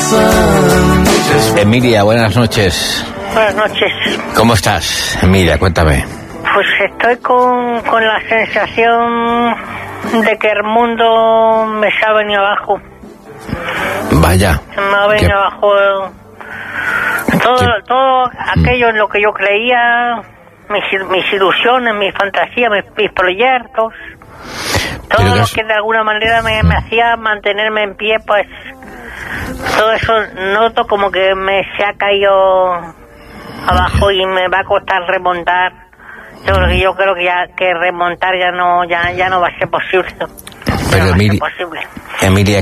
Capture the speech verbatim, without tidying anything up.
Emilia, buenas noches. Buenas noches. ¿Cómo estás, Emilia? Cuéntame. Pues estoy con, con la sensación de que el mundo me se ha venido abajo. Vaya. Me ha venido ¿Qué? abajo todo, todo aquello en lo que yo creía, mis, mis ilusiones, mis fantasías, mis, mis proyectos, todo Pero lo que que de alguna manera me, me hacía mantenerme en pie, pues todo eso noto como que me se ha caído abajo y me va a costar remontar. Yo creo que yo creo que ya que remontar ya no ya ya no va a ser posible. Pero no va a ser Emilia, posible. Emilia